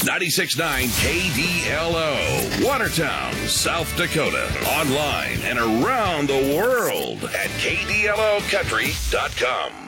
96.9 KDLO, Watertown, South Dakota. Online and around the world at KDLOcountry.com.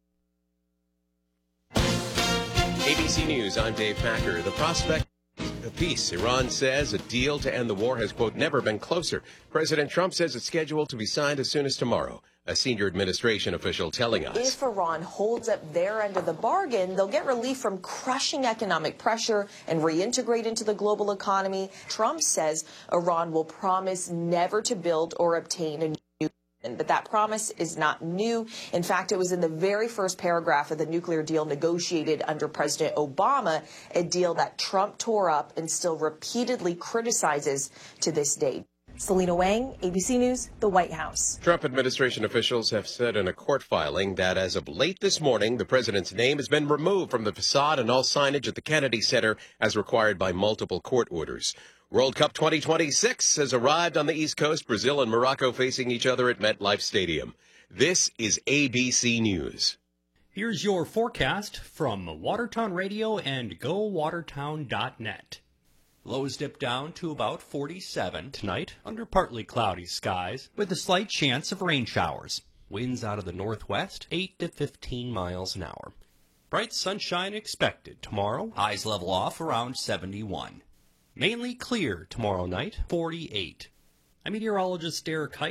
ABC News, I'm Dave Packer. The prospect of peace. Iran says a deal to end the war has, quote, never been closer. President Trump says it's scheduled to be signed as soon as tomorrow. A senior administration official telling us. If Iran holds up their end of the bargain, they'll get relief from crushing economic pressure and reintegrate into the global economy. Trump says Iran will promise never to build or obtain a nuclear weapon, but that promise is not new. In fact, it was in the very first paragraph of the nuclear deal negotiated under President Obama, a deal that Trump tore up and still repeatedly criticizes to this day. Selena Wang, ABC News, the White House. Trump administration officials have said in a court filing that as of late this morning, the president's name has been removed from the facade and all signage at the Kennedy Center as required by multiple court orders. World Cup 2026 has arrived on the East Coast, Brazil and Morocco facing each other at MetLife Stadium. This is ABC News. Here's your forecast from Watertown Radio and GoWatertown.net. Lows dip down to about 47 tonight under partly cloudy skies with a slight chance of rain showers. Winds out of the northwest 8 to 15 miles an hour. Bright sunshine expected tomorrow. Highs level off around 71. Mainly clear tomorrow night, 48. I'm meteorologist Derek Height.